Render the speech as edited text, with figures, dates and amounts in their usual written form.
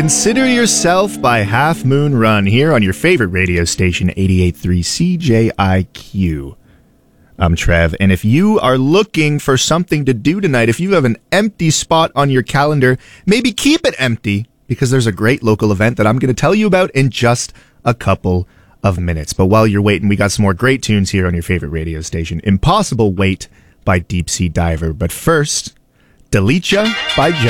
Consider Yourself by Half Moon Run here on your favorite radio station, 88.3 CJIQ. I'm Trev, and if you are looking for something to do tonight, if you have an empty spot on your calendar, maybe keep it empty, because there's a great local event that I'm going to tell you about in just a couple of minutes. But while you're waiting, we got some more great tunes here on your favorite radio station. Impossible Weight by Deep Sea Diver. But first, Delete Ya by Joe.